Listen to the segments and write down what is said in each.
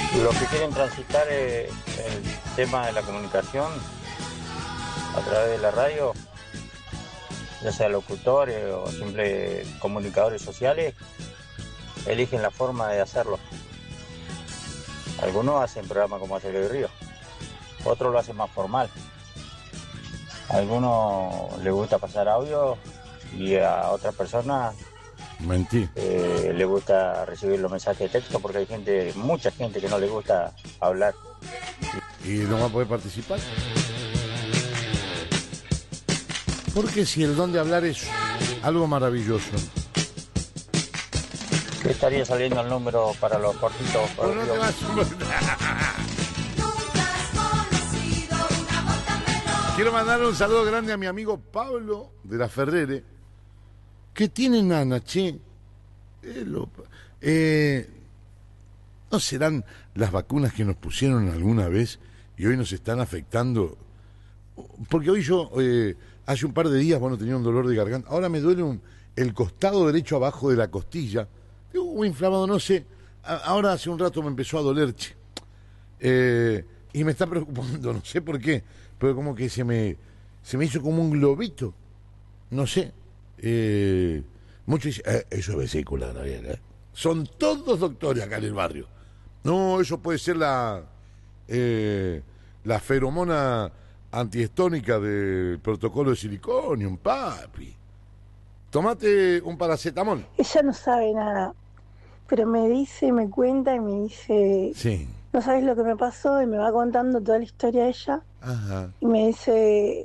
Los que quieren transitar el tema de la comunicación a través de la radio, ya sea locutores o simples comunicadores sociales, eligen la forma de hacerlo. Algunos hacen programas como hace el Río, otros lo hacen más formal. A algunos les gusta pasar audio y a otras personas les gusta recibir los mensajes de texto, porque hay gente, mucha gente que no le gusta hablar. ¿Y no va a poder participar? Porque si el don de hablar es algo maravilloso. ¿Qué estaría saliendo el número para los cortitos? Pero no te vas Quiero mandar un saludo grande a mi amigo Pablo de la Ferrere, que tiene nana, che. ¿No serán las vacunas que nos pusieron alguna vez y hoy nos están afectando? Porque hoy yo, hace un par de días, bueno, tenía un dolor de garganta. Ahora me duele el costado derecho abajo de la costilla. Tengo inflamado, no sé. Ahora hace un rato me empezó a doler, che. Y me está preocupando, no sé por qué. Pero como que se me hizo como un globito. No sé. Muchos dicen, eso es vesícula, Gabriel, ¿eh? Son todos doctores acá en el barrio. No, eso puede ser la feromona antihistónica del protocolo de siliconium, papi. Tomate un paracetamol. Ella no sabe nada, pero me cuenta y me dice, sí, no sabes lo que me pasó, y me va contando toda la historia de ella. Ajá. Y me dice,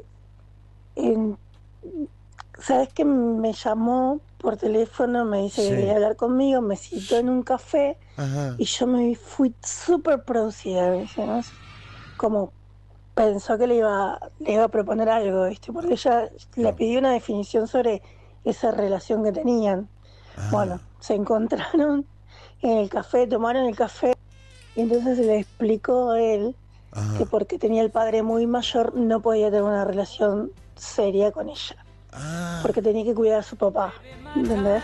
¿sabes qué? Me llamó por teléfono, me dice que quería hablar conmigo, me citó en un café. Ajá. Y yo me fui súper producida, ¿no? Como pensó que le iba a proponer algo, ¿viste? Porque ella le pidió una definición sobre esa relación que tenían. Bueno, se encontraron en el café, tomaron el café, y entonces le explicó a él que porque tenía el padre muy mayor no podía tener una relación seria con ella, porque tenía que cuidar a su papá, ¿entendés?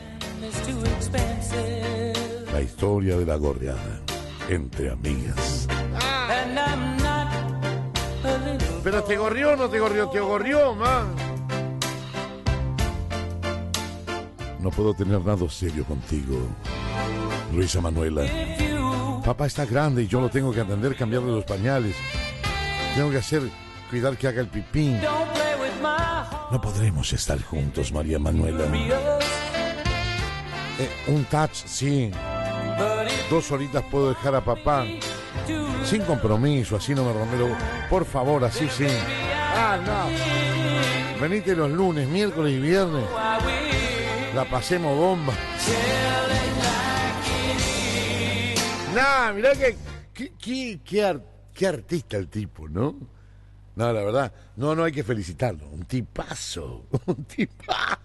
La historia de la gorreada entre amigas. Pero te gorrió o no te gorrió, te gorrió, man. No puedo tener nada serio contigo, Luisa Manuela. Papá está grande y yo lo tengo que atender, cambiarle los pañales. Tengo que cuidar que haga el pipí. No podremos estar juntos, María Manuela. Un touch, sí. 2 horitas puedo dejar a papá. Sin compromiso, así no me romero. Por favor, así sí. No. Venite los lunes, miércoles y viernes. La pasemos bomba. Nah, mirá qué artista el tipo, ¿no? No, la verdad, no hay que felicitarlo. Un tipazo. Un tipazo.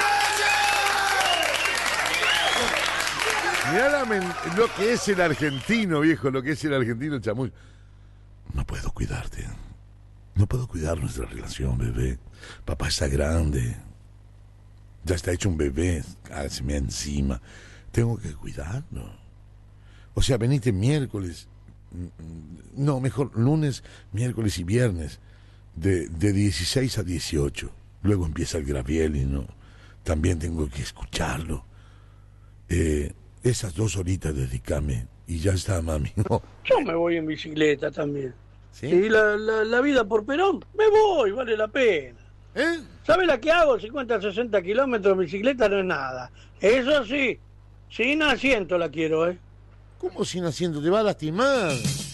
Mirá lo que es el argentino, viejo, lo que es el argentino chamuyo. No puedo cuidarte. No puedo cuidar nuestra relación, bebé. Papá está grande. Ya está hecho un bebé. Hágame encima. Tengo que cuidarlo. O sea, venite miércoles. No, mejor lunes, miércoles y viernes. De 16 a 18. Luego empieza el Graviel y no. También tengo que escucharlo. Esas 2 horitas dedícame y ya está, mami. No. Yo me voy en bicicleta también. ¿Sí? Y la vida por Perón, me voy, vale la pena. ¿Sabes la que hago? 50, 60 kilómetros de bicicleta no es nada. Eso sí, sin asiento la quiero, ¿eh? ¿Cómo sin asiento? Te va a lastimar.